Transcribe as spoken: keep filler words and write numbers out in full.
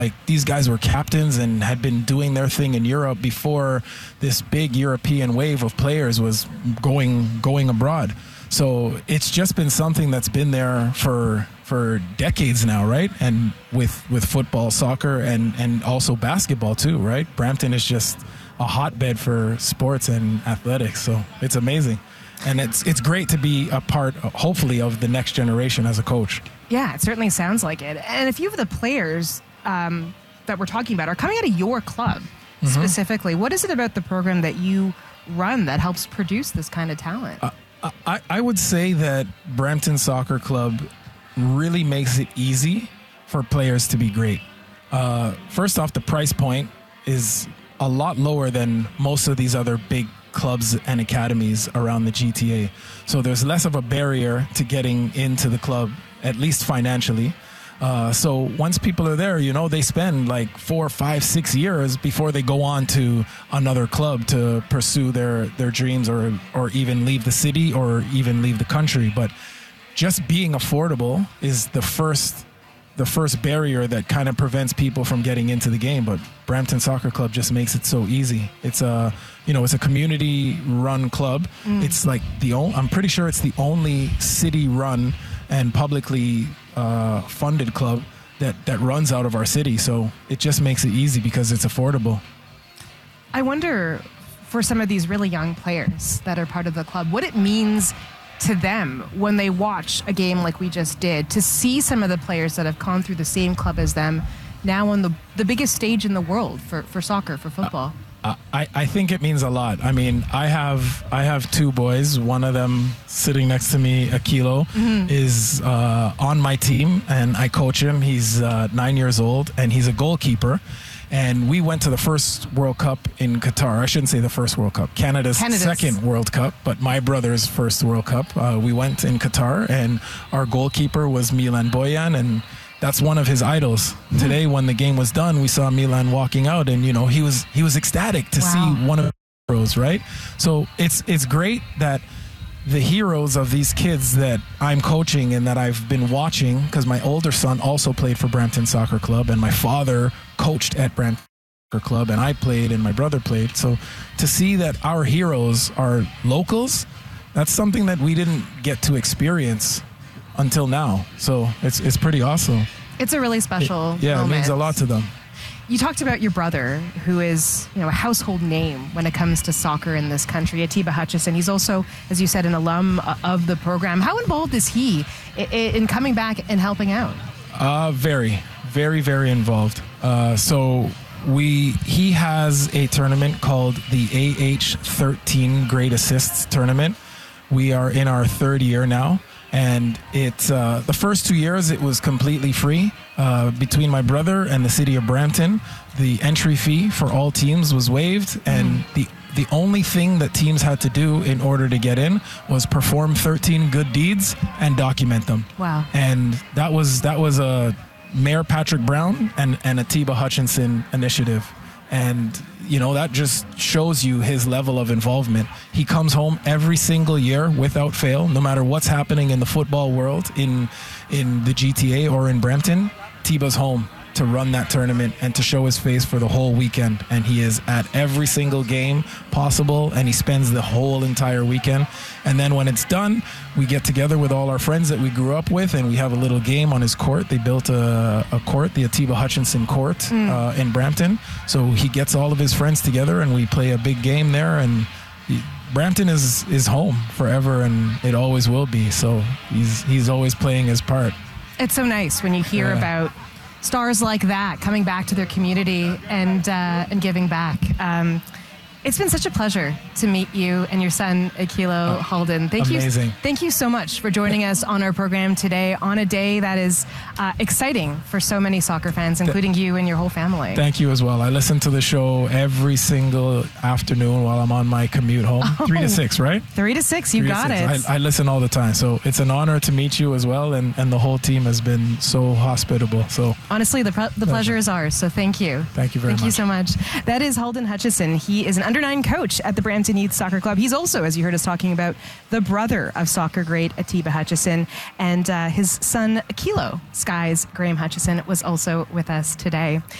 Like, these guys were captains and had been doing their thing in Europe before this big European wave of players was going going abroad. So it's just been something that's been there for for decades now, right? And with with football, soccer, and, and also basketball too, right? Brampton is just a hotbed for sports and athletics. So it's amazing. And it's it's great to be a part, hopefully, of the next generation as a coach. Yeah, it certainly sounds like it. And a few of the players um, that we're talking about are coming out of your club mm-hmm. specifically. What is it about the program that you run that helps produce this kind of talent? Uh, I, I would say that Brampton Soccer Club really makes it easy for players to be great. Uh, first off, the price point is a lot lower than most of these other big clubs and academies around the G T A. So there's less of a barrier to getting into the club, at least financially. Uh, so once people are there, you know, they spend like four, five, six years before they go on to another club to pursue their, their dreams or, or even leave the city or even leave the country. But just being affordable is the first the first barrier that kind of prevents people from getting into the game. But Brampton Soccer Club just makes it so easy. It's a, you know, it's a community-run club. Mm. It's like the only, I'm pretty sure it's the only city-run and publicly uh, funded club that, that runs out of our city. So it just makes it easy because it's affordable. I wonder, for some of these really young players that are part of the club, what it means to them when they watch a game like we just did, to see some of the players that have gone through the same club as them now on the the biggest stage in the world for, for soccer, for football. Uh, I, I think it means a lot. I mean, I have I have two boys. One of them sitting next to me, Akilo, mm-hmm. is uh, on my team, and I coach him. He's uh, nine years old, and he's a goalkeeper. And we went to the first World Cup in Qatar. I shouldn't say the first World Cup. Canada's, Canada's. second World Cup, but my brother's first World Cup. Uh, we went in Qatar, and our goalkeeper was Milan Bojan, and that's one of his idols. Mm-hmm. Today, when the game was done, we saw Milan walking out, and you know he was he was ecstatic to wow. see one of the heroes, right? So it's it's great that the heroes of these kids that I'm coaching and that I've been watching, because my older son also played for Brampton Soccer Club, and my father coached at Brampton Soccer Club, and I played and my brother played. So to see that our heroes are locals, that's something that we didn't get to experience until now. So it's it's pretty awesome. It's a really special it, yeah, moment. It means a lot to them. You talked about your brother, who is, you know, a household name when it comes to soccer in this country, Atiba Hutchison. He's also, as you said, an alum of the program. How involved is he in coming back and helping out? Uh, very, very, very involved. Uh, so we he has a tournament called the A H thirteen Great Assists Tournament. We are in our third year now. And it, uh, the first two years, it was completely free. Uh, between my brother and the city of Brampton, the entry fee for all teams was waived. And mm. the the only thing that teams had to do in order to get in was perform thirteen good deeds and document them. Wow. And that was that was a Mayor Patrick Brown and, and Atiba Hutchison initiative. And, you know, that just shows you his level of involvement. He comes home every single year without fail, no matter what's happening in the football world, in in the G T A or in Brampton. Tiba's home to run that tournament and to show his face for the whole weekend. And he is at every single game possible, and he spends the whole entire weekend. And then when it's done, we get together with all our friends that we grew up with, and we have a little game on his court. They built a, a court, the Atiba Hutchison Court mm. uh, in Brampton. So he gets all of his friends together, and we play a big game there. And he, Brampton is is home forever, and it always will be. So he's he's always playing his part. It's so nice when you hear yeah. about stars like that coming back to their community and uh, and giving back. Um, it's been such a pleasure to meet you and your son, Akilo oh, Halden. Thank amazing. you, thank you so much for joining us on our program today on a day that is uh, exciting for so many soccer fans, including you and your whole family. Thank you as well. I listen to the show every single afternoon while I'm on my commute home. Oh, three to six, right? Three to six, you three got six. it. I, I listen all the time, so it's an honor to meet you as well, and, and the whole team has been so hospitable. So honestly, the, pre- the pleasure is ours. So thank you. Thank you very thank much. Thank you so much. That is Halden Hutchison. He is an under nine coach at the Brampton Youth Soccer Club. He's also, as you heard us talking about, the brother of soccer great Atiba Hutchison, and uh, his son, Kilo Skies Graham Hutchison, was also with us today.